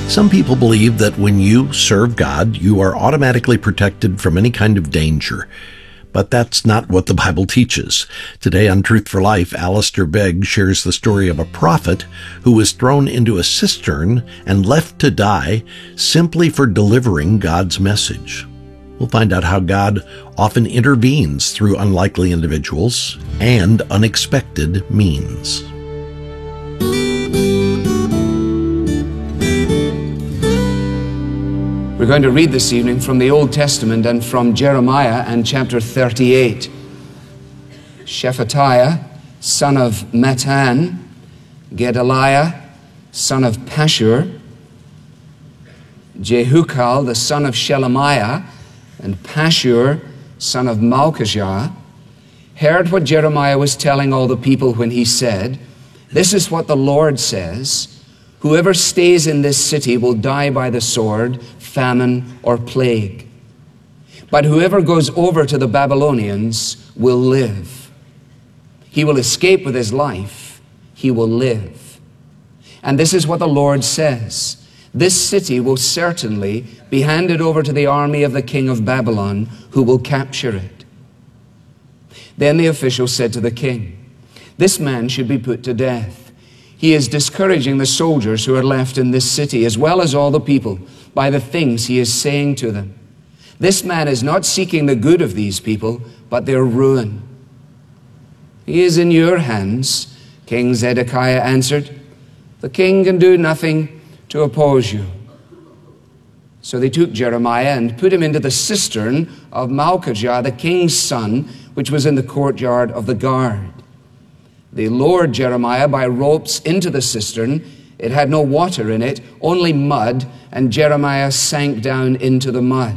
Some people believe that when you serve God, you are automatically protected from any kind of danger. But that's not what the Bible teaches. Today on Truth for Life, Alistair Begg shares the story of a prophet who was thrown into a cistern and left to die simply for delivering God's message. We'll find out how God often intervenes through unlikely individuals and unexpected means. We're going to read this evening from the Old Testament and from Jeremiah and chapter 38. Shephatiah, son of Mattan, Gedaliah, son of Pashur, Jehukal, the son of Shelemiah, and Pashur, son of Malchijah, heard what Jeremiah was telling all the people when he said, "This is what the Lord says, whoever stays in this city will die by the sword, famine, or plague. But whoever goes over to the Babylonians will live. He will escape with his life. He will live. And this is what the Lord says. This city will certainly be handed over to the army of the king of Babylon, who will capture it." Then the official said to the king, "This man should be put to death. He is discouraging the soldiers who are left in this city, as well as all the people, by the things he is saying to them. This man is not seeking the good of these people, but their ruin." "He is in your hands," King Zedekiah answered. "The king can do nothing to oppose you." So they took Jeremiah and put him into the cistern of Malchijah, the king's son, which was in the courtyard of the guard. They lowered Jeremiah by ropes into the cistern. It had no water in it, only mud, and Jeremiah sank down into the mud.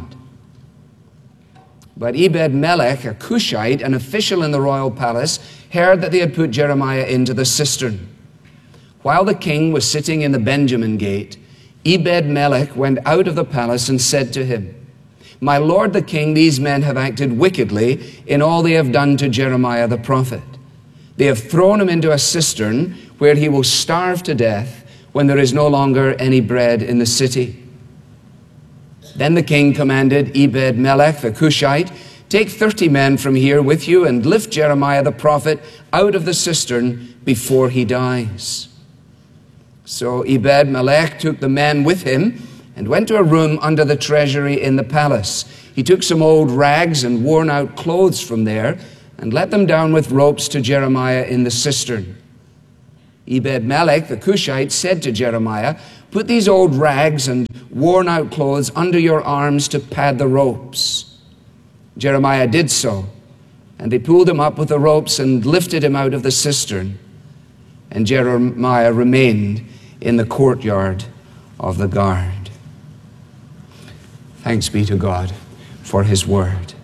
But Ebed-Melech, a Cushite, an official in the royal palace, heard that they had put Jeremiah into the cistern. While the king was sitting in the Benjamin gate, Ebed-Melech went out of the palace and said to him, "My lord the king, these men have acted wickedly in all they have done to Jeremiah the prophet. They have thrown him into a cistern where he will starve to death when there is no longer any bread in the city." Then the king commanded Ebed-Melech the Cushite, "Take 30 men from here with you and lift Jeremiah the prophet out of the cistern before he dies." So Ebed-Melech took the men with him and went to a room under the treasury in the palace. He took some old rags and worn-out clothes from there and let them down with ropes to Jeremiah in the cistern. Ebed-Melech the Cushite said to Jeremiah, "Put these old rags and worn-out clothes under your arms to pad the ropes." Jeremiah did so, and they pulled him up with the ropes and lifted him out of the cistern. And Jeremiah remained in the courtyard of the guard. Thanks be to God for his word.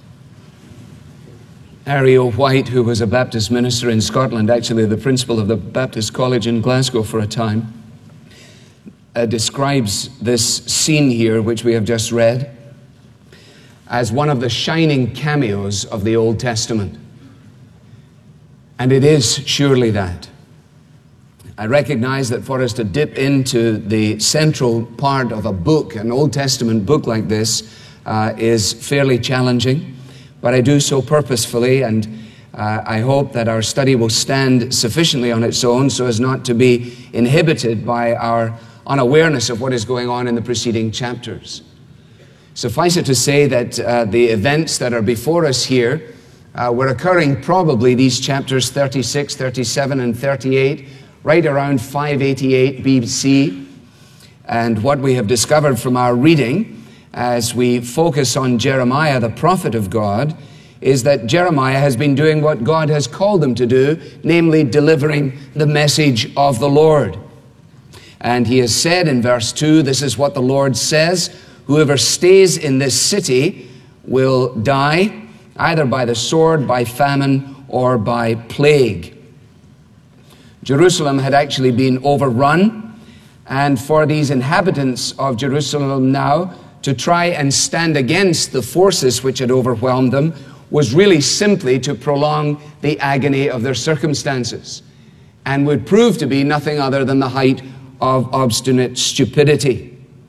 Harry O'White, who was a Baptist minister in Scotland, actually the principal of the Baptist College in Glasgow for a time, describes this scene here, which we have just read, as one of the shining cameos of the Old Testament. And it is surely that. I recognize that for us to dip into the central part of a book, an Old Testament book like this, is fairly challenging. But I do so purposefully, and I hope that our study will stand sufficiently on its own so as not to be inhibited by our unawareness of what is going on in the preceding chapters. Suffice it to say that the events that are before us here were occurring probably these chapters 36, 37, and 38, right around 588 BC. And what we have discovered from our reading as we focus on Jeremiah, the prophet of God, is that Jeremiah has been doing what God has called him to do, namely delivering the message of the Lord. And he has said in verse 2, "This is what the Lord says, whoever stays in this city will die, either by the sword, by famine, or by plague." Jerusalem had actually been overrun, and for these inhabitants of Jerusalem now to try and stand against the forces which had overwhelmed them was really simply to prolong the agony of their circumstances, and would prove to be nothing other than the height of obstinate stupidity.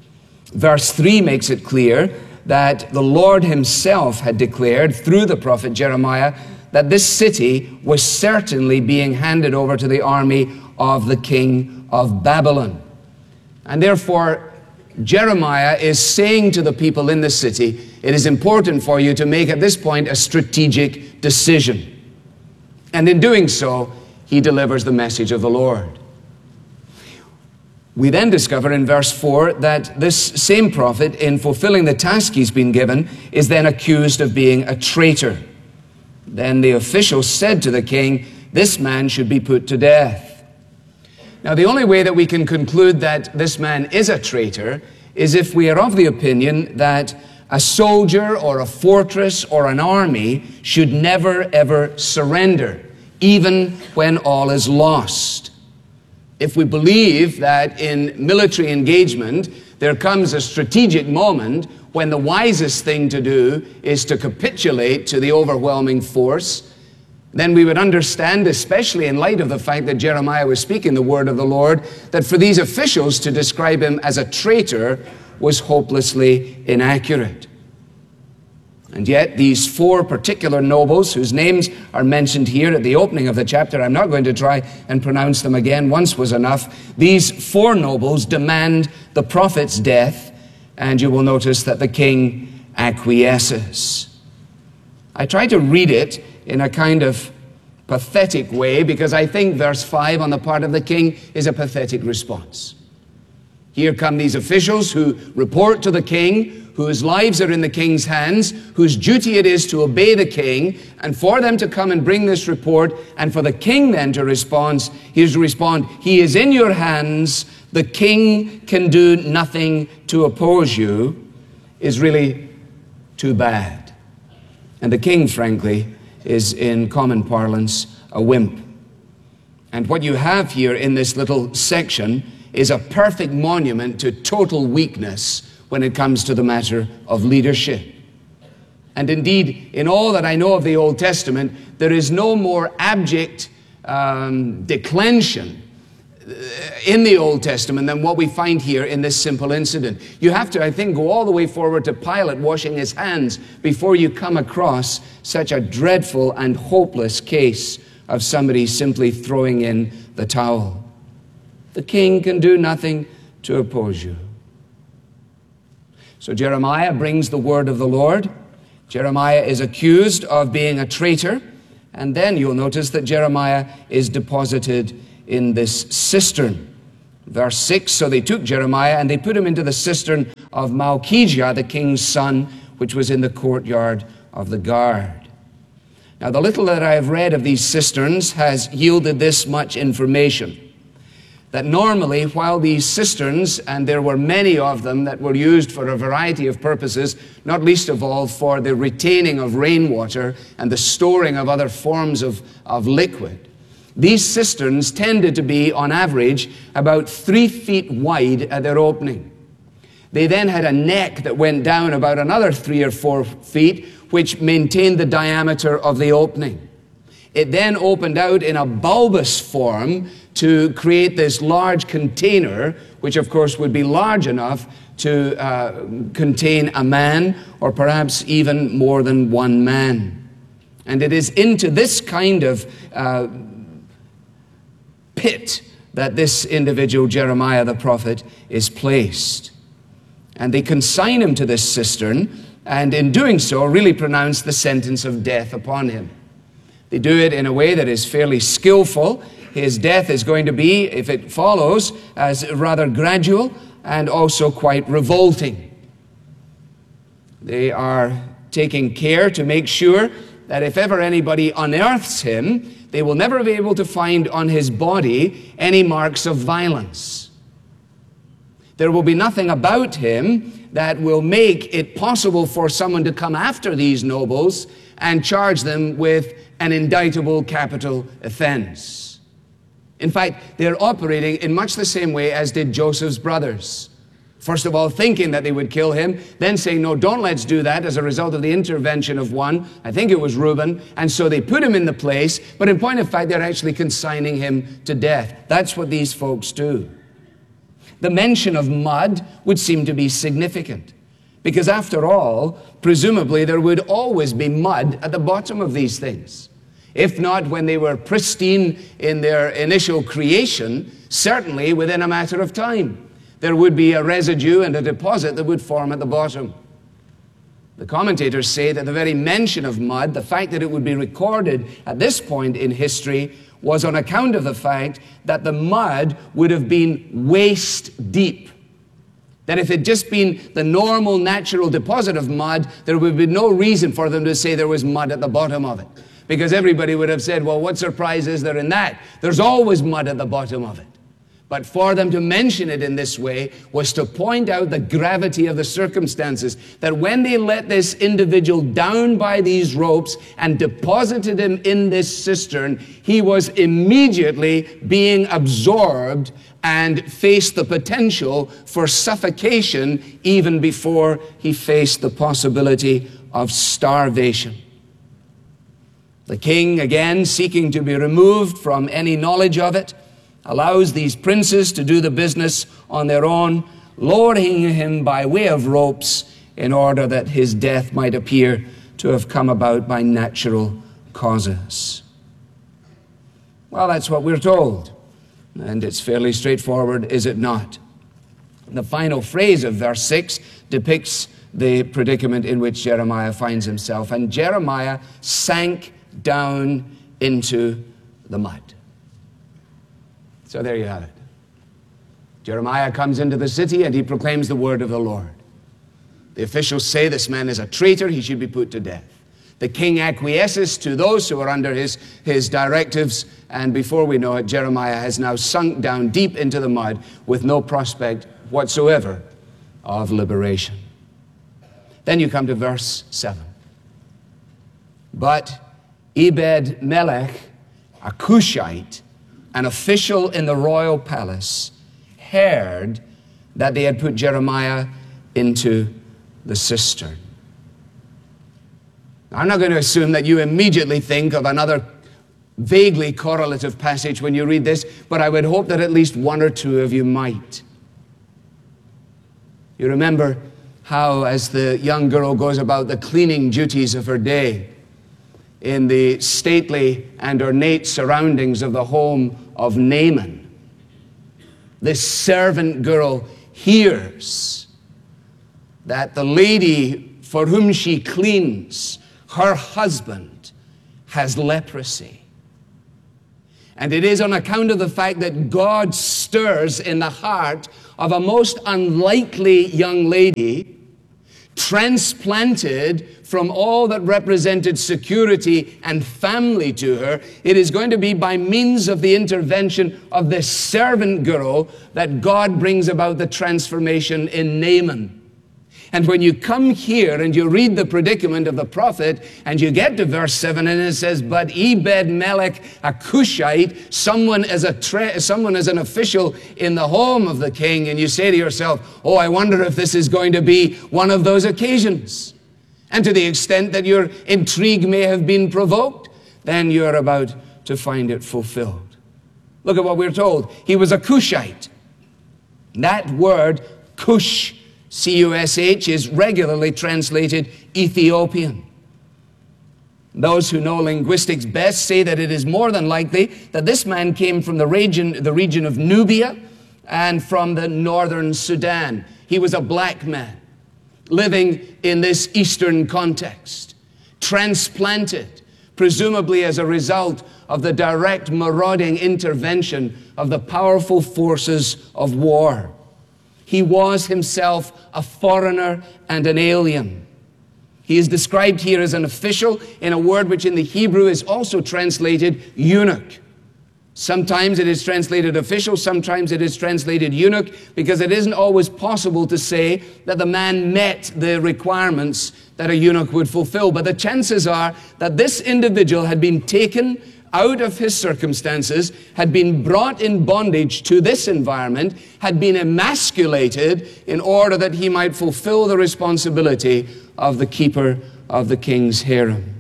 Verse 3 makes it clear that the Lord himself had declared through the prophet Jeremiah that this city was certainly being handed over to the army of the king of Babylon. And therefore, Jeremiah is saying to the people in the city, it is important for you to make at this point a strategic decision. And in doing so, he delivers the message of the Lord. We then discover in verse 4 that this same prophet, in fulfilling the task he's been given, is then accused of being a traitor. Then the officials said to the king, this man should be put to death. Now, the only way that we can conclude that this man is a traitor is if we are of the opinion that a soldier or a fortress or an army should never, ever surrender, even when all is lost. If we believe that in military engagement, there comes a strategic moment when the wisest thing to do is to capitulate to the overwhelming force, then we would understand, especially in light of the fact that Jeremiah was speaking the word of the Lord, that for these officials to describe him as a traitor was hopelessly inaccurate. And yet these four particular nobles, whose names are mentioned here at the opening of the chapter, I'm not going to try and pronounce them again, once was enough. These four nobles demand the prophet's death, and you will notice that the king acquiesces. I try to read it in a kind of pathetic way because I think verse 5 on the part of the king is a pathetic response. Here come these officials who report to the king, whose lives are in the king's hands, whose duty it is to obey the king, and for them to come and bring this report, and for the king then to respond, he is in your hands, the king can do nothing to oppose you, is really too bad. And the king, frankly, is in common parlance a wimp. And what you have here in this little section is a perfect monument to total weakness when it comes to the matter of leadership. And indeed, in all that I know of the Old Testament, there is no more abject declension in the Old Testament than what we find here in this simple incident. You have to, I think, go all the way forward to Pilate washing his hands before you come across such a dreadful and hopeless case of somebody simply throwing in the towel. The king can do nothing to oppose you. So Jeremiah brings the word of the Lord. Jeremiah is accused of being a traitor. And then you'll notice that Jeremiah is deposited in this cistern. Verse 6, so they took Jeremiah and they put him into the cistern of Malchijah, the king's son, which was in the courtyard of the guard. Now, the little that I have read of these cisterns has yielded this much information. That normally, while these cisterns, and there were many of them that were used for a variety of purposes, not least of all for the retaining of rainwater and the storing of other forms of liquid, these cisterns tended to be, on average, about 3 feet wide at their opening. They then had a neck that went down about another 3 or 4 feet, which maintained the diameter of the opening. It then opened out in a bulbous form to create this large container, which of course would be large enough to contain a man, or perhaps even more than one man. And it is into this kind of pit that this individual, Jeremiah the prophet, is placed. And they consign him to this cistern, and in doing so, really pronounce the sentence of death upon him. They do it in a way that is fairly skillful. His death is going to be, if it follows, as rather gradual and also quite revolting. They are taking care to make sure that if ever anybody unearths him, they will never be able to find on his body any marks of violence. There will be nothing about him that will make it possible for someone to come after these nobles and charge them with an indictable capital offense. In fact, they're operating in much the same way as did Joseph's brothers. First of all, thinking that they would kill him, then saying, no, don't let's do that as a result of the intervention of one. I think it was Reuben. And so they put him in the place, but in point of fact, they're actually consigning him to death. That's what these folks do. The mention of mud would seem to be significant, because after all, presumably there would always be mud at the bottom of these things. If not when they were pristine in their initial creation, certainly within a matter of time, there would be a residue and a deposit that would form at the bottom. The commentators say that the very mention of mud, the fact that it would be recorded at this point in history, was on account of the fact that the mud would have been waist deep. That if it had just been the normal natural deposit of mud, there would be no reason for them to say there was mud at the bottom of it. Because everybody would have said, well, what surprise is there in that? There's always mud at the bottom of it. But for them to mention it in this way was to point out the gravity of the circumstances, that when they let this individual down by these ropes and deposited him in this cistern, he was immediately being absorbed and faced the potential for suffocation even before he faced the possibility of starvation. The king, again, seeking to be removed from any knowledge of it, allows these princes to do the business on their own, lowering him by way of ropes in order that his death might appear to have come about by natural causes. Well, that's what we're told, and it's fairly straightforward, is it not? The final phrase of verse 6 depicts the predicament in which Jeremiah finds himself, and Jeremiah sank down into the mud. So there you have it. Jeremiah comes into the city and he proclaims the word of the Lord. The officials say this man is a traitor, he should be put to death. The king acquiesces to those who are under his directives, and before we know it, Jeremiah has now sunk down deep into the mud with no prospect whatsoever of liberation. Then you come to verse 7. But Ebed-Melech, a Cushite, an official in the royal palace, heard that they had put Jeremiah into the cistern. I'm not going to assume that you immediately think of another vaguely correlative passage when you read this, but I would hope that at least one or two of you might. You remember how, as the young girl goes about the cleaning duties of her day, in the stately and ornate surroundings of the home of Naaman, this servant girl hears that the lady for whom she cleans, her husband, has leprosy. And it is on account of the fact that God stirs in the heart of a most unlikely young lady, transplanted from all that represented security and family to her. It is going to be by means of the intervention of this servant girl that God brings about the transformation in Naaman. And when you come here and you read the predicament of the prophet and you get to verse 7 and it says, but Ebed-Melech, a Cushite, someone as an official in the home of the king, and you say to yourself, oh, I wonder if this is going to be one of those occasions. And to the extent that your intrigue may have been provoked, then you're about to find it fulfilled. Look at what we're told. He was a Cushite. That word, Cush, C-U-S-H, is regularly translated Ethiopian. Those who know linguistics best say that it is more than likely that this man came from the region of Nubia and from the northern Sudan. He was a black man living in this eastern context, transplanted, presumably as a result of the direct marauding intervention of the powerful forces of war. He was himself a foreigner and an alien. He is described here as an official in a word which in the Hebrew is also translated eunuch. Sometimes it is translated official, sometimes it is translated eunuch, because it isn't always possible to say that the man met the requirements that a eunuch would fulfill. But the chances are that this individual had been taken out of his circumstances, had been brought in bondage to this environment, had been emasculated in order that he might fulfill the responsibility of the keeper of the king's harem.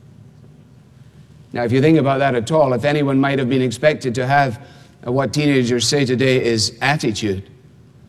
Now, if you think about that at all, if anyone might have been expected to have what teenagers say today is attitude,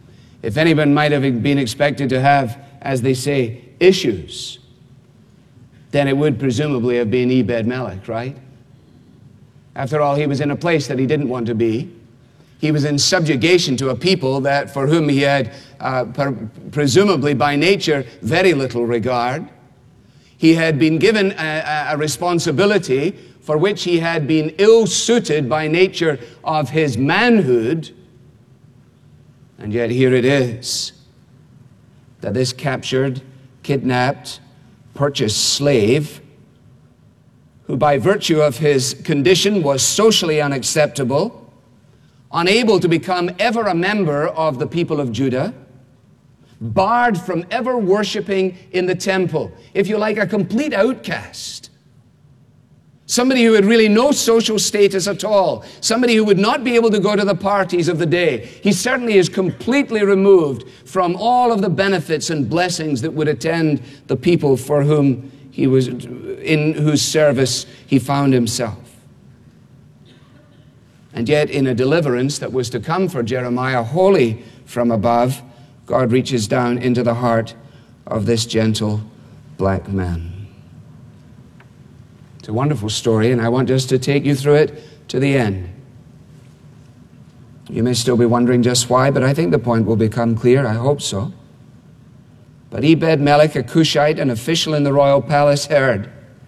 If anyone might have been expected to have, as they say, issues, then it would presumably have been Ebed-Melech, right? After all, he was in a place that he didn't want to be. He was in subjugation to a people that for whom he had, presumably by nature, very little regard. He had been given a responsibility for which he had been ill-suited by nature of his manhood. And yet here it is that this captured, kidnapped, purchased slave, who by virtue of his condition was socially unacceptable, unable to become ever a member of the people of Judah, barred from ever worshiping in the temple, if you like, a complete outcast. Somebody who had really no social status at all. Somebody who would not be able to go to the parties of the day. He certainly is completely removed from all of the benefits and blessings that would attend the people for whom he was, in whose service he found himself. And yet, in a deliverance that was to come for Jeremiah wholly from above, God reaches down into the heart of this gentle black man. It's a wonderful story, and I want just to take you through it to the end. You may still be wondering just why, but I think the point will become clear. I hope so. But Ebed-Melech, a Cushite, an official in the royal palace, heard.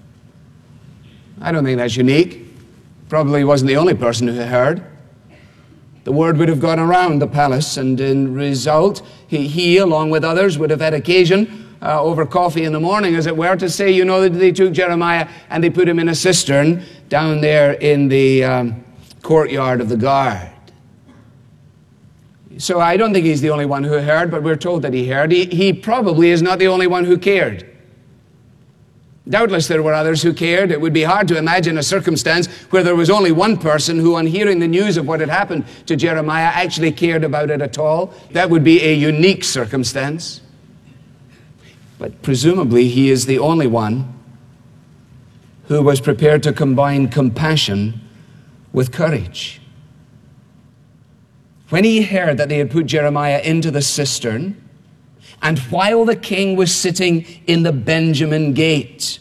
I don't think that's unique. Probably wasn't the only person who heard. The word would have gone around the palace, and in result, he along with others, would have had occasion over coffee in the morning, as it were, to say, you know, that they took Jeremiah and they put him in a cistern down there in the courtyard of the guard. So I don't think he's the only one who heard, but we're told that he heard. He probably is not the only one who cared. Doubtless there were others who cared. It would be hard to imagine a circumstance where there was only one person who, on hearing the news of what had happened to Jeremiah, actually cared about it at all. That would be a unique circumstance. But presumably he is the only one who was prepared to combine compassion with courage. When he heard that they had put Jeremiah into the cistern, and while the king was sitting in the Benjamin gate.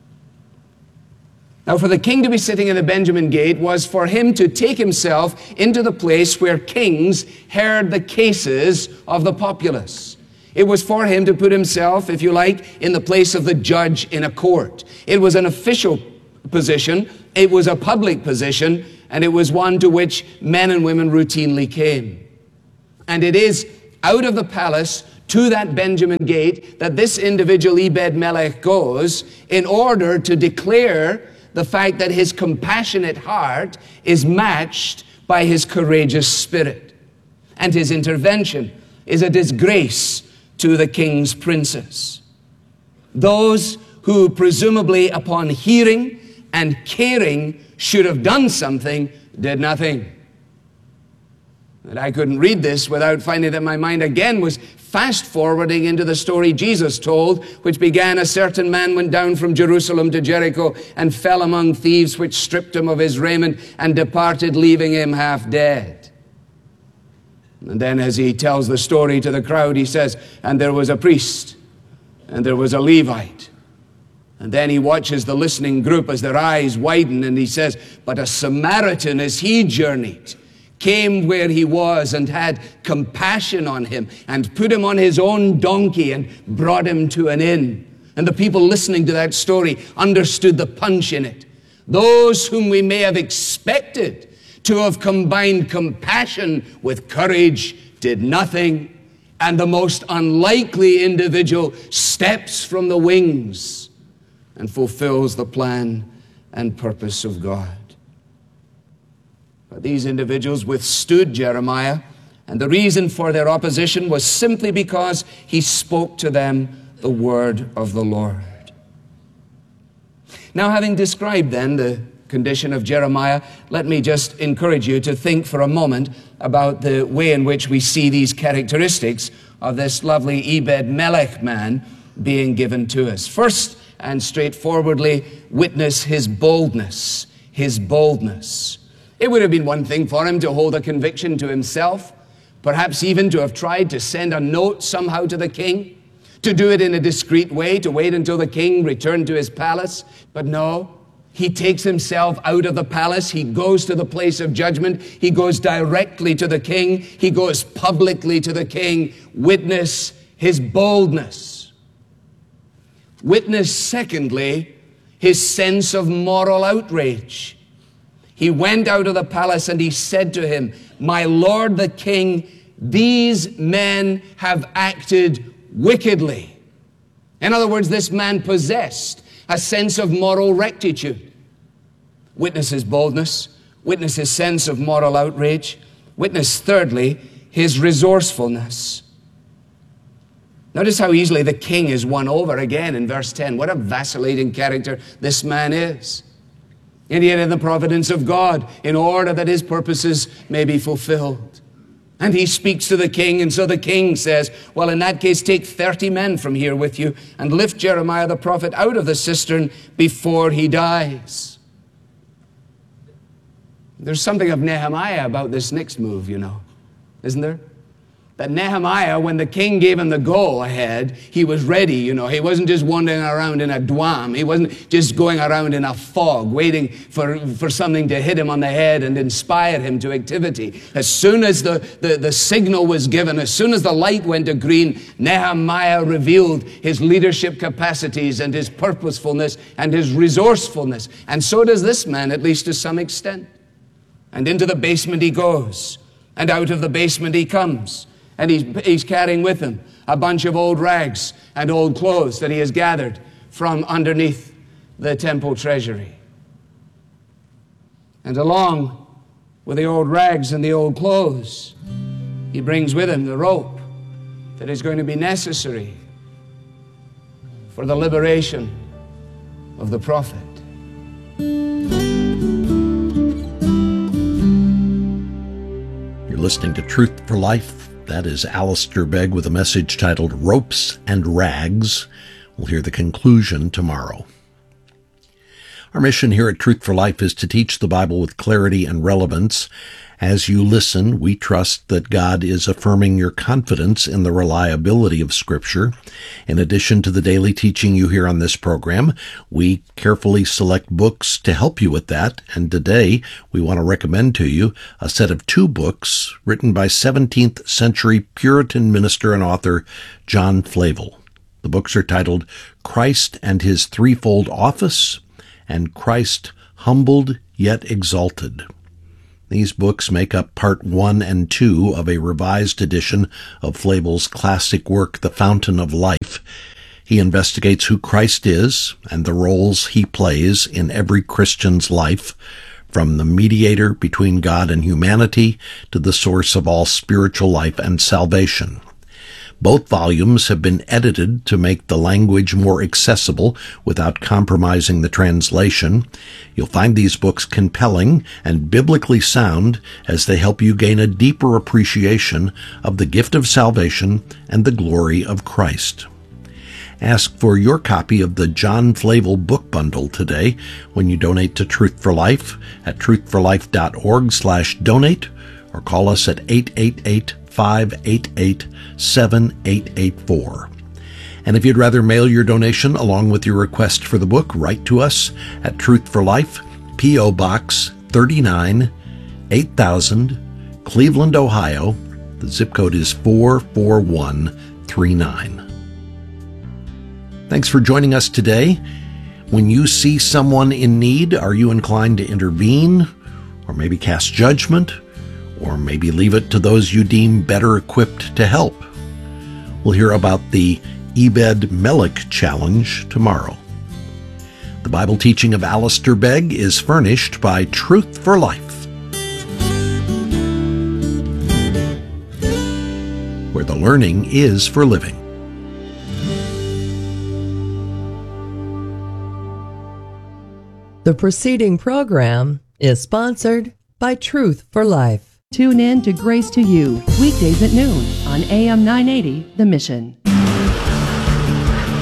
Now, for the king to be sitting in the Benjamin gate was for him to take himself into the place where kings heard the cases of the populace. It was for him to put himself, if you like, in the place of the judge in a court. It was an official position, it was a public position, and it was one to which men and women routinely came. And it is out of the palace to that Benjamin gate that this individual Ebed-Melech goes in order to declare the fact that his compassionate heart is matched by his courageous spirit. And his intervention is a disgrace to the king's princes. Those who presumably upon hearing and caring should have done something, did nothing. And I couldn't read this without finding that my mind again was fast forwarding into the story Jesus told, which began, a certain man went down from Jerusalem to Jericho and fell among thieves, which stripped him of his raiment and departed, leaving him half dead. And then as he tells the story to the crowd, he says, and there was a priest, and there was a Levite. And then he watches the listening group as their eyes widen, and he says, but a Samaritan, as he journeyed, came where he was and had compassion on him and put him on his own donkey and brought him to an inn. And the people listening to that story understood the punch in it. Those whom we may have expected to have combined compassion with courage did nothing, and the most unlikely individual steps from the wings and fulfills the plan and purpose of God. But these individuals withstood Jeremiah, and the reason for their opposition was simply because he spoke to them the word of the Lord. Now, having described then the condition of Jeremiah, let me just encourage you to think for a moment about the way in which we see these characteristics of this lovely Ebed-Melech man being given to us. First, and straightforwardly, witness his boldness. His boldness. It would have been one thing for him to hold a conviction to himself, perhaps even to have tried to send a note somehow to the king, to do it in a discreet way, to wait until the king returned to his palace. But no, he takes himself out of the palace. He goes to the place of judgment. He goes directly to the king. He goes publicly to the king. Witness his boldness. Witness, secondly, his sense of moral outrage. He went out of the palace and he said to him, "My lord the king, these men have acted wickedly." In other words, this man possessed a sense of moral rectitude. Witness his boldness. Witness his sense of moral outrage. Witness, thirdly, his resourcefulness. Notice how easily the king is won over again in verse 10. What a vacillating character this man is. And yet in the providence of God, in order that his purposes may be fulfilled. And he speaks to the king, and so the king says, well, in that case, take 30 men from here with you and lift Jeremiah the prophet out of the cistern before he dies. There's something of Nehemiah about this next move, you know, isn't there? That Nehemiah, when the king gave him the go-ahead, he was ready, you know. He wasn't just wandering around in a dwam. He wasn't just going around in a fog, waiting for something to hit him on the head and inspire him to activity. As soon as the signal was given, as soon as the light went to green, Nehemiah revealed his leadership capacities and his purposefulness and his resourcefulness. And so does this man, at least to some extent. And into the basement he goes, and out of the basement he comes. And he's carrying with him a bunch of old rags and old clothes that he has gathered from underneath the temple treasury. And along with the old rags and the old clothes, he brings with him the rope that is going to be necessary for the liberation of the prophet. You're listening to Truth for Life. That is Alistair Begg with a message titled Ropes and Rags. We'll hear the conclusion tomorrow. Our mission here at Truth for Life is to teach the Bible with clarity and relevance. As you listen, we trust that God is affirming your confidence in the reliability of Scripture. In addition to the daily teaching you hear on this program, we carefully select books to help you with that. And today, we want to recommend to you a set of 2 books written by 17th century Puritan minister and author John Flavel. The books are titled Christ and His Threefold Office and Christ Humbled Yet Exalted. These books make up part 1 and 2 of a revised edition of Flavel's classic work, The Fountain of Life. He investigates who Christ is and the roles he plays in every Christian's life, from the mediator between God and humanity to the source of all spiritual life and salvation. Both volumes have been edited to make the language more accessible without compromising the translation. You'll find these books compelling and biblically sound as they help you gain a deeper appreciation of the gift of salvation and the glory of Christ. Ask for your copy of the John Flavel book bundle today when you donate to Truth for Life at truthforlife.org/donate or call us at 888-588-7884. And if you'd rather mail your donation along with your request for the book, write to us at Truth for Life, P.O. Box 39, 8000, Cleveland, Ohio. The zip code is 44139. Thanks for joining us today. When you see someone in need, are you inclined to intervene or maybe cast judgment? Or maybe leave it to those you deem better equipped to help? We'll hear about the Ebed Melech Challenge tomorrow. The Bible teaching of Alistair Begg is furnished by Truth for Life, where the learning is for living. The preceding program is sponsored by Truth for Life. Tune in to Grace to You, weekdays at noon on AM 980, The Mission.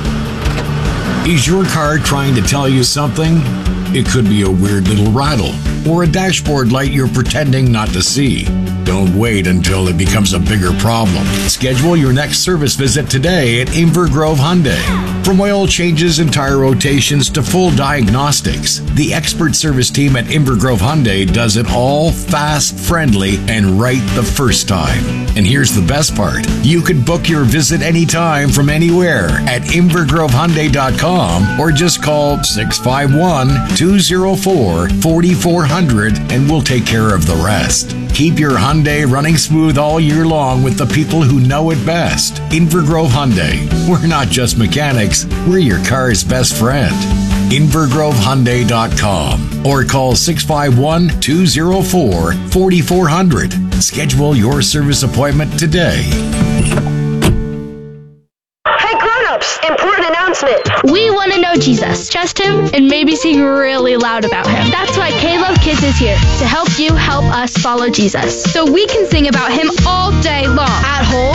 Is your car trying to tell you something? It could be a weird little rattle, or a dashboard light you're pretending not to see. Don't wait until it becomes a bigger problem. Schedule your next service visit today at Inver Grove Hyundai. From oil changes and tire rotations to full diagnostics, the expert service team at Inver Grove Hyundai does it all fast, friendly, and right the first time. And here's the best part. You could book your visit anytime from anywhere at invergrovehyundai.com or just call 651-204-4400 and we'll take care of the rest. Keep your Hyundai running smooth all year long with the people who know it best. Inver Grove Hyundai. We're not just mechanics, we're your car's best friend. invergrovehyundai.com or call 651-204-4400. Schedule your service appointment today. Hey grown-ups, important announcement. We want to know Jesus, trust Him, and maybe sing really loud about Him. That's why K-Love Kids is here, to help you help us follow Jesus. So we can sing about Him all day long. At home,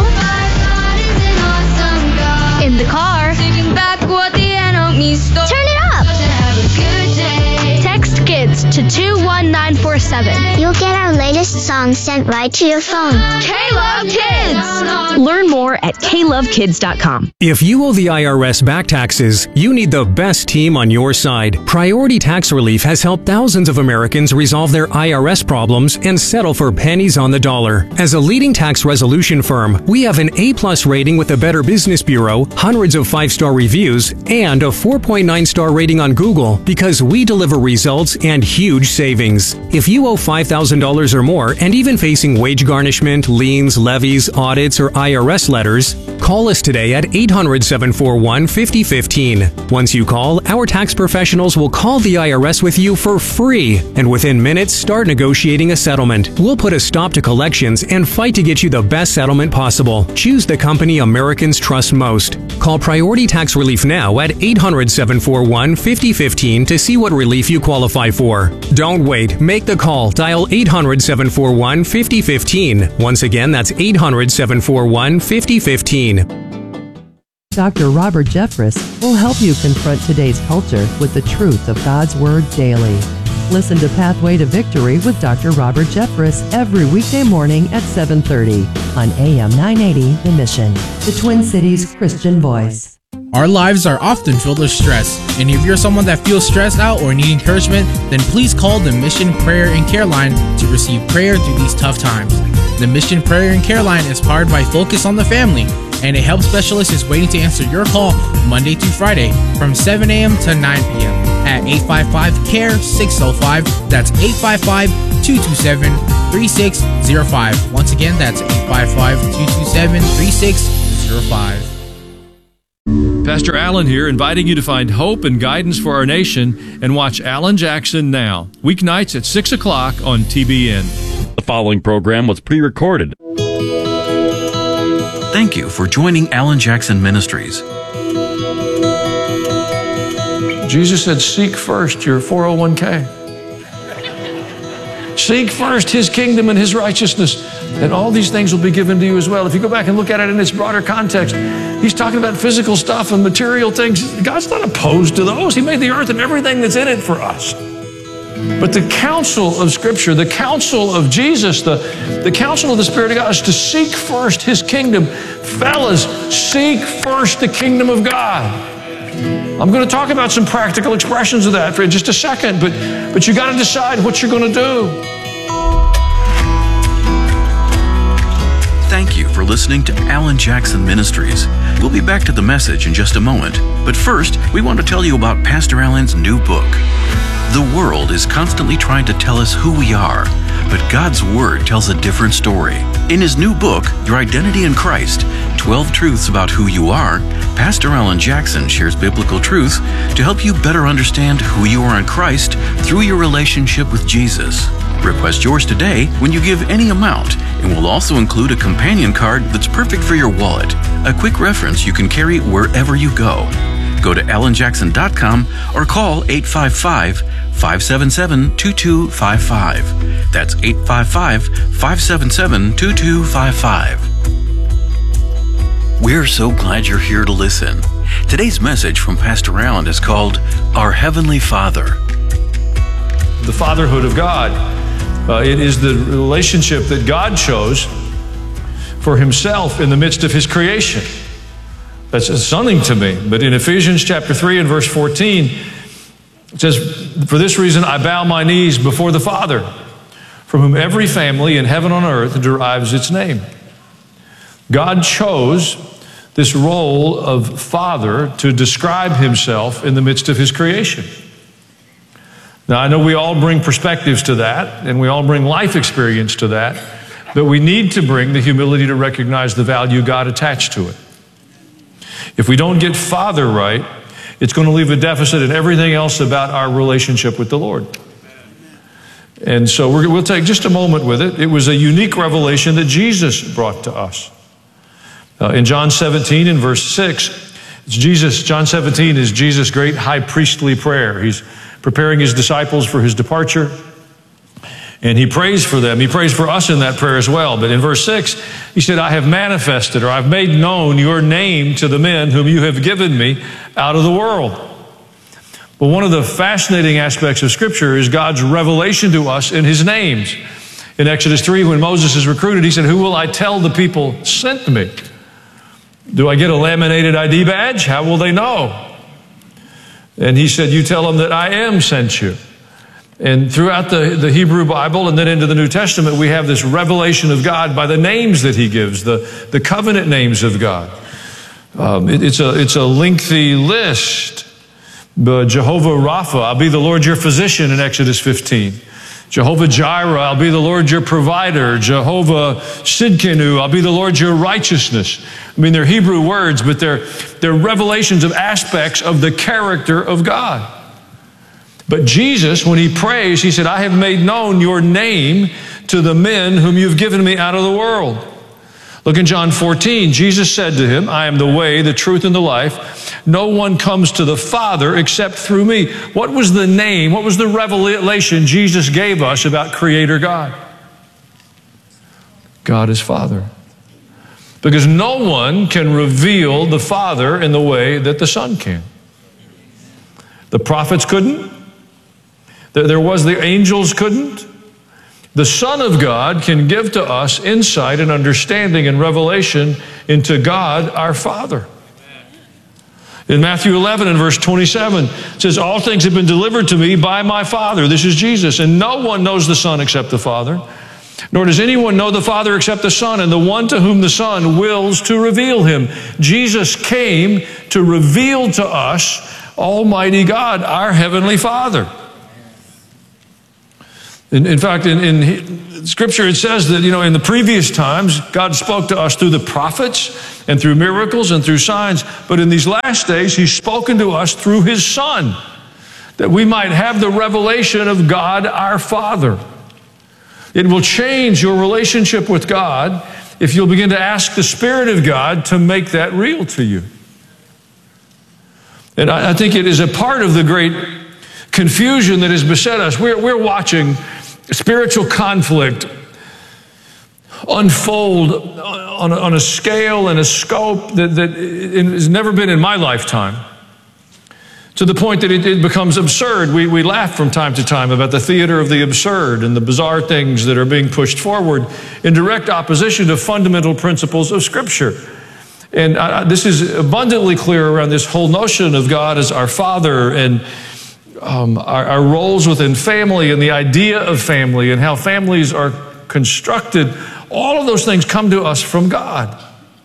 in the car, turn it up. Text KIDS to 21947. You'll get our latest songs sent right to your phone. K-Love Kids! Learn more at klovekids.com. If you owe the IRS back taxes, you need the best team on your side. Priority Tax Relief has helped thousands of Americans resolve their IRS problems and settle for pennies on the dollar. As a leading tax resolution firm, we have an A+ rating with the Better Business Bureau, hundreds of 5-star reviews, and a 4.9-star rating on Google because we deliver results and huge savings. If you owe $5,000 or more and even facing wage garnishment, liens, levies, audits, or IRS letters, call us today at 800-741-5015. Once you call, our tax professionals will call the IRS with you for free, and within minutes, start negotiating a settlement. We'll put a stop to collections and fight to get you the best settlement possible. Choose the company Americans trust most. Call Priority Tax Relief now at 800-741-5015 to see what relief you qualify for. Don't wait. Make the call. Dial 800-741-5015. Once again, that's 800-741-5015. Dr. Robert Jeffress will help you confront today's culture with the truth of God's Word daily. Listen to Pathway to Victory with Dr. Robert Jeffress every weekday morning at 7:30 on AM 980 The Mission, the Twin Cities Christian voice. Our lives are often filled with stress, and if you're someone that feels stressed out or need encouragement, then please call the Mission Prayer and Care Line to receive prayer through these tough times. The Mission Prayer and Care Line is powered by Focus on the Family, and a help specialist is waiting to answer your call Monday through Friday from 7 a.m. to 9 p.m. at 855-CARE-605. That's 855-227-3605. Once again, that's 855-227-3605. Pastor Allen here, inviting you to find hope and guidance for our nation and watch Alan Jackson Now, weeknights at 6 o'clock on TBN. The following program was pre-recorded. Thank you for joining Alan Jackson Ministries. Jesus said, seek first your 401k. Seek first His kingdom and His righteousness, and all these things will be given to you as well. If you go back and look at it in its broader context, He's talking about physical stuff and material things. God's not opposed to those. He made the earth and everything that's in it for us. But the counsel of Scripture, the counsel of Jesus, the counsel of the Spirit of God is to seek first His kingdom. Fellas, seek first the kingdom of God. I'm going to talk about some practical expressions of that for just a second, but you got to decide what you're going to do. Thank you for listening to Alan Jackson Ministries. We'll be back to the message in just a moment. But first, we want to tell you about Pastor Allen's new book. The world is constantly trying to tell us who we are, but God's Word tells a different story. In his new book, Your Identity in Christ, 12 Truths About Who You Are, Pastor Alan Jackson shares biblical truths to help you better understand who you are in Christ through your relationship with Jesus. Request yours today when you give any amount, and we'll also include a companion card that's perfect for your wallet, a quick reference you can carry wherever you go. Go to alanjackson.com or call 855-577-2255. That's 855-577-2255. We're so glad you're here to listen. Today's message from Pastor Allen is called Our Heavenly Father. the fatherhood of God. It is the relationship that God chose for himself in the midst of his creation. That's stunning to me. But in Ephesians chapter 3 and verse 14, it says, "For this reason I bow my knees before the Father, from whom every family in heaven and on earth derives its name." God chose this role of Father to describe himself in the midst of his creation. Now, I know we all bring perspectives to that, and we all bring life experience to that, but we need to bring the humility to recognize the value God attached to it. If we don't get Father right, it's going to leave a deficit in everything else about our relationship with the Lord. And so we'll take just a moment with it. It was a unique revelation that Jesus brought to us. In John 17 in verse 6, John 17 is Jesus' great high priestly prayer. He's preparing his disciples for his departure, and he prays for them. He prays for us in that prayer as well. But in verse 6, he said, "I have manifested," or "I've made known your name to the men whom you have given me out of the world." But one of the fascinating aspects of Scripture is God's revelation to us in his names. In Exodus 3, when Moses is recruited, he said, "Who will I tell the people sent me? Do I get a laminated ID badge? How will they know?" And he said, "You tell them that I am sent you." And throughout the Hebrew Bible and then into the New Testament, we have this revelation of God by the names that he gives, the covenant names of God. It's a lengthy list. But Jehovah Rapha, I'll be the Lord your physician in Exodus 15. Jehovah Jireh, I'll be the Lord your provider. Jehovah Sidkenu, I'll be the Lord your righteousness. I mean, they're Hebrew words, but they're revelations of aspects of the character of God. But Jesus, when he prays, he said, "I have made known your name to the men whom you've given me out of the world." Look in John 14. Jesus said to him, "I am the way, the truth, and the life. No one comes to the Father except through me." What was the name? What was the revelation Jesus gave us about Creator God? God is Father. Because no one can reveal the Father in the way that the Son can. The prophets couldn't. The angels couldn't. The Son of God can give to us insight and understanding and revelation into God our Father. In Matthew 11 and verse 27, it says, "All things have been delivered to me by my Father." This is Jesus. "And no one knows the Son except the Father, nor does anyone know the Father except the Son, and the one to whom the Son wills to reveal him." Jesus came to reveal to us Almighty God, our Heavenly Father. In fact, in Scripture it says that, in the previous times, God spoke to us through the prophets and through miracles and through signs. But in these last days, he's spoken to us through his Son, that we might have the revelation of God our Father. It will change your relationship with God if you'll begin to ask the Spirit of God to make that real to you. And I think it is a part of the great confusion that has beset us. We're watching spiritual conflict unfold on a scale and a scope that has never been in my lifetime, to the point that it becomes absurd. We laugh from time to time about the theater of the absurd and the bizarre things that are being pushed forward in direct opposition to fundamental principles of Scripture. And this is abundantly clear around this whole notion of God as our Father, and our roles within family, and the idea of family, and how families are constructed. All of those things come to us from God.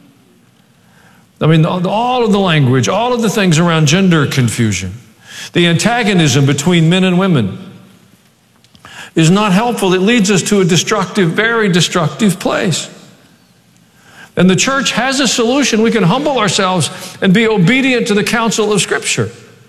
I mean, all of the language, all of the things around gender confusion, the antagonism between men and women is not helpful. It leads us to a destructive, very destructive place. And the church has a solution. We can humble ourselves and be obedient to the counsel of Scripture.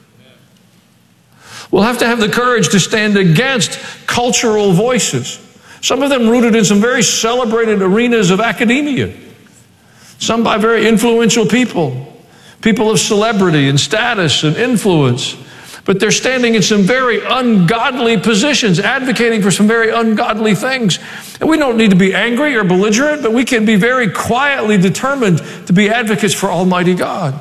We'll have to have the courage to stand against cultural voices, some of them rooted in some very celebrated arenas of academia, some by very influential people of celebrity and status and influence. But they're standing in some very ungodly positions, advocating for some very ungodly things. And we don't need to be angry or belligerent, but we can be very quietly determined to be advocates for Almighty God.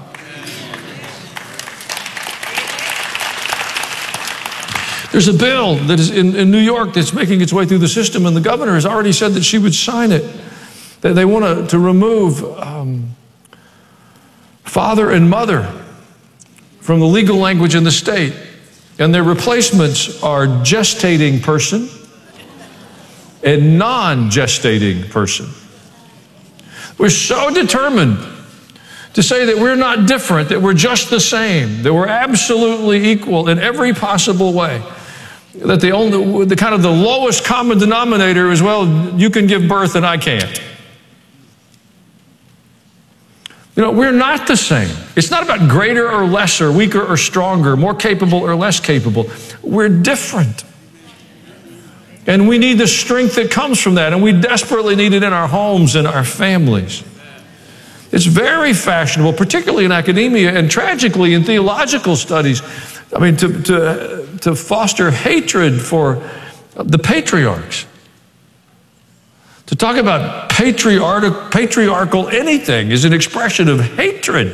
There's a bill that is in New York that's making its way through the system, and the governor has already said that she would sign it. That they want to remove father and mother from the legal language in the state, and their replacements are gestating person and non-gestating person. We're so determined to say that we're not different, that we're just the same, that we're absolutely equal in every possible way. That the kind of the lowest common denominator is, well, you can give birth and I can't. You know, we're not the same. It's not about greater or lesser, weaker or stronger, more capable or less capable. We're different. And we need the strength that comes from that, and we desperately need it in our homes and our families. It's very fashionable, particularly in academia and tragically in theological studies. I mean, to foster hatred for the patriarchs. To talk about patriarchal anything is an expression of hatred.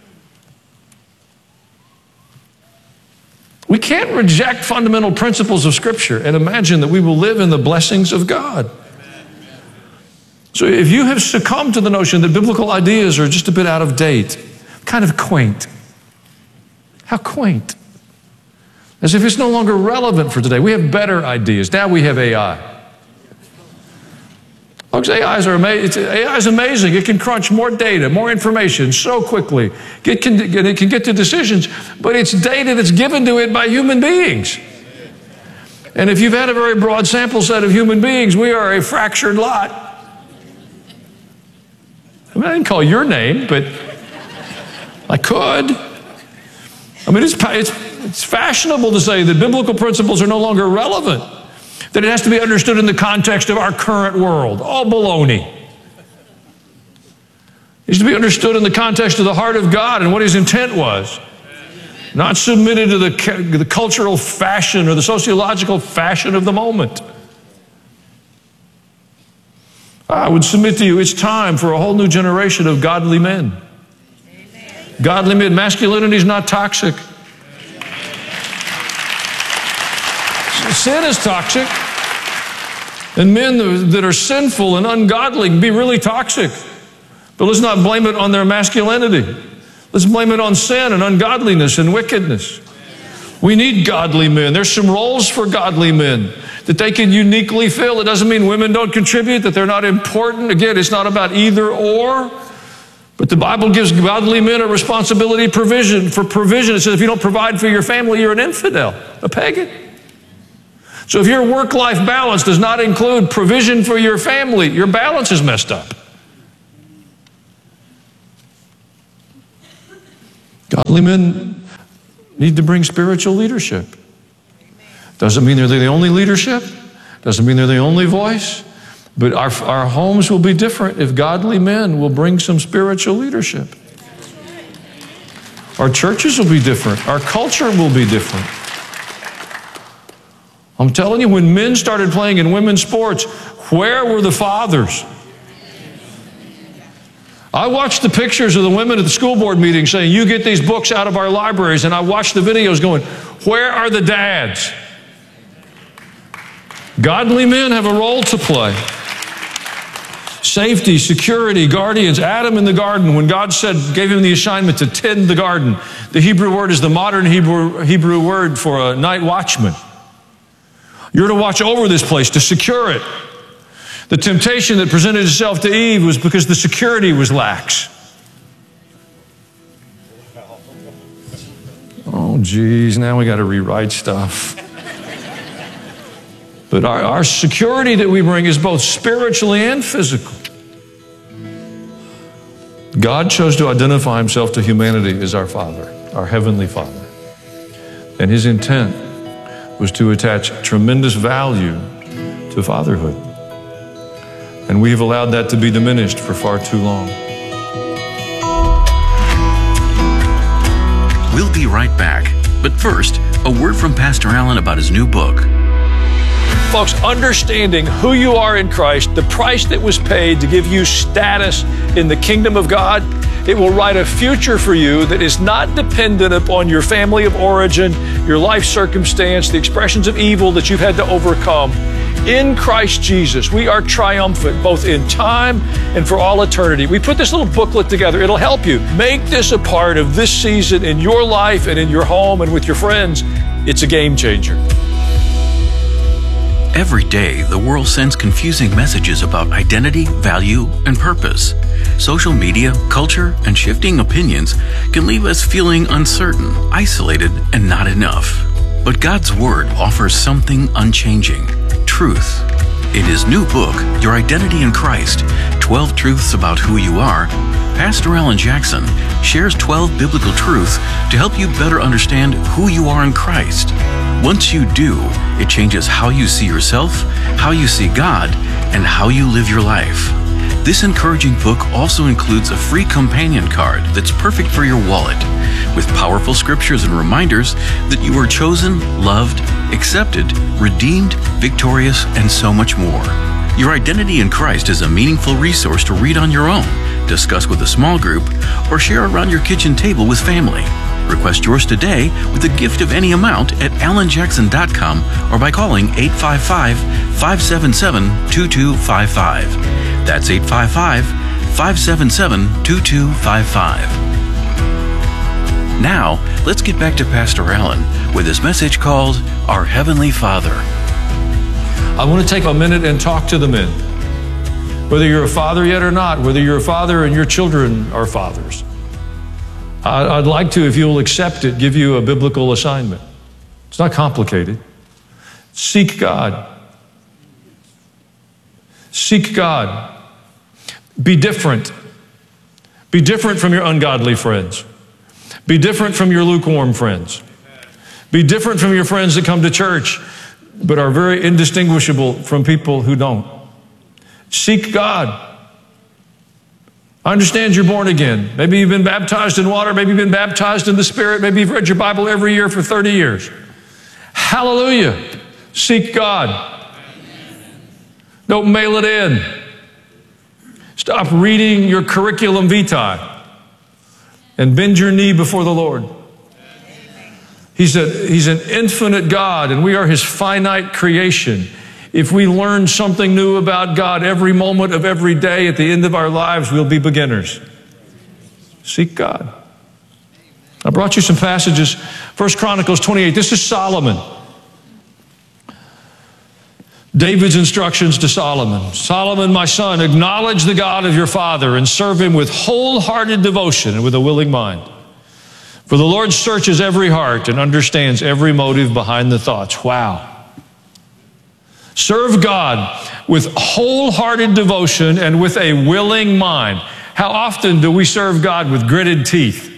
We can't reject fundamental principles of Scripture and imagine that we will live in the blessings of God. So if you have succumbed to the notion that biblical ideas are just a bit out of date, kind of quaint. How quaint. As if it's no longer relevant for today. We have better ideas. Now we have AI. Folks, AI is amazing. It can crunch more data, more information so quickly. It can get to decisions, but it's data that's given to it by human beings. And if you've had a very broad sample set of human beings, we are a fractured lot. I mean, I didn't call your name, but I could. I mean, it's fashionable to say that biblical principles are no longer relevant. That it has to be understood in the context of our current world. All baloney. It needs to be understood in the context of the heart of God and what His intent was. Not submitted to the cultural fashion or the sociological fashion of the moment. I would submit to you, it's time for a whole new generation of godly men. Amen. Godly men. Masculinity is not toxic. Sin is toxic. And men that are sinful and ungodly can be really toxic. But let's not blame it on their masculinity. Let's blame it on sin and ungodliness and wickedness. We need godly men. There's some roles for godly men that they can uniquely fill. It doesn't mean women don't contribute, that they're not important. Again, it's not about either or. But the Bible gives godly men a responsibility for provision. It says if you don't provide for your family, you're an infidel, a pagan. So if your work-life balance does not include provision for your family, your balance is messed up. Godly men need to bring spiritual leadership. Doesn't mean they're the only leadership. Doesn't mean they're the only voice. But our homes will be different if godly men will bring some spiritual leadership. Our churches will be different. Our culture will be different. I'm telling you, when men started playing in women's sports, where were the fathers? I watched the pictures of the women at the school board meeting saying, you get these books out of our libraries, and I watched the videos going, where are the dads? Godly men have a role to play. Safety, security, guardians. Adam in the garden, when God gave him the assignment to tend the garden, the Hebrew word is the modern Hebrew word for a night watchman. You're to watch over this place, to secure it. The temptation that presented itself to Eve was because the security was lax. Oh, geez, now we got to rewrite stuff. But our security that we bring is both spiritually and physical. God chose to identify Himself to humanity as our Father, our Heavenly Father. And His intent was to attach tremendous value to fatherhood. And we have allowed that to be diminished for far too long. We'll be right back. But first, a word from Pastor Allen about his new book. Folks, understanding who you are in Christ, the price that was paid to give you status in the kingdom of God, It will write a future for you that is not dependent upon your family of origin, your life circumstance, the expressions of evil that you've had to overcome. In Christ Jesus, we are triumphant both in time and for all eternity. We put this little booklet together. It'll help you. Make this a part of this season in your life and in your home and with your friends. It's a game changer. Every day, the world sends confusing messages about identity, value, and purpose. Social media, culture, and shifting opinions can leave us feeling uncertain, isolated, and not enough. But God's Word offers something unchanging: truth. In his new book, Your Identity in Christ, 12 Truths About Who You Are, Pastor Alan Jackson shares 12 biblical truths to help you better understand who you are in Christ. Once you do, it changes how you see yourself, how you see God, and how you live your life. This encouraging book also includes a free companion card that's perfect for your wallet, with powerful scriptures and reminders that you are chosen, loved, accepted, redeemed, victorious, and so much more. Your Identity in Christ is a meaningful resource to read on your own, discuss with a small group, or share around your kitchen table with family. Request yours today with a gift of any amount at alanjackson.com or by calling 855-577-2255. That's 855-577-2255. Now, let's get back to Pastor Alan with his message called Our Heavenly Father. I want to take a minute and talk to the men. Whether you're a father yet or not, whether you're a father and your children are fathers, I'd like to, if you'll accept it, give you a biblical assignment. It's not complicated. Seek God. Seek God. Be different. Be different from your ungodly friends. Be different from your lukewarm friends. Be different from your friends that come to church but are very indistinguishable from people who don't. Seek God. I understand you're born again. Maybe you've been baptized in water. Maybe you've been baptized in the Spirit. Maybe you've read your Bible every year for 30 years. Hallelujah. Seek God. Don't mail it in. Stop reading your curriculum vitae and bend your knee before the Lord. He's an infinite God, and we are his finite creation. If we learn something new about God every moment of every day, at the end of our lives, we'll be beginners. Seek God. I brought you some passages. 1 Chronicles 28. This is Solomon. David's instructions to Solomon. Solomon, my son, acknowledge the God of your father and serve him with wholehearted devotion and with a willing mind. For the Lord searches every heart and understands every motive behind the thoughts. Wow. Serve God with wholehearted devotion and with a willing mind. How often do we serve God with gritted teeth?